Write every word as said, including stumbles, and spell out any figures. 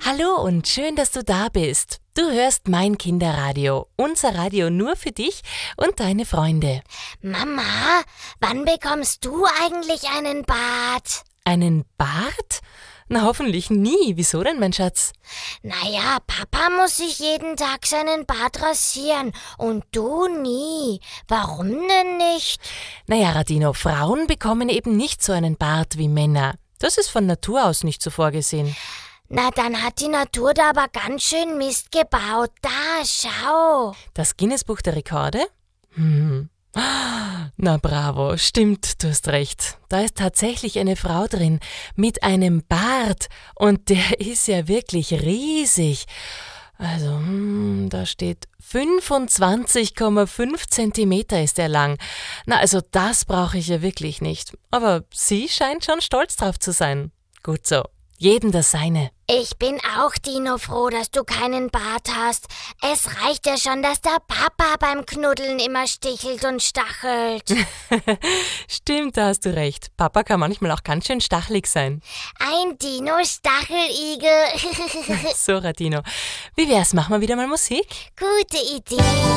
Hallo und schön, dass du da bist. Du hörst mein Kinderradio, unser Radio nur für dich und deine Freunde. Mama, wann bekommst du eigentlich einen Bart? Einen Bart? Na, hoffentlich nie. Wieso denn, mein Schatz? Naja, Papa muss sich jeden Tag seinen Bart rasieren und du nie. Warum denn nicht? Naja, Radino, Frauen bekommen eben nicht so einen Bart wie Männer. Das ist von Natur aus nicht so vorgesehen. Na, dann hat die Natur da aber ganz schön Mist gebaut. Da, schau. Das Guinness-Buch der Rekorde? Hm. Na bravo, stimmt, du hast recht. Da ist tatsächlich eine Frau drin mit einem Bart und der ist ja wirklich riesig. Also, hm, da steht fünfundzwanzig Komma fünf Zentimeter ist er lang. Na, also das brauche ich ja wirklich nicht. Aber sie scheint schon stolz drauf zu sein. Gut so. Jedem das Seine. Ich bin auch, Dino, froh, dass du keinen Bart hast. Es reicht ja schon, dass der Papa beim Knuddeln immer stichelt und stachelt. Stimmt, da hast du recht. Papa kann manchmal auch ganz schön stachelig sein. Ein Dino-Stacheligel. So, Radino. Wie wär's, machen wir wieder mal Musik? Gute Idee.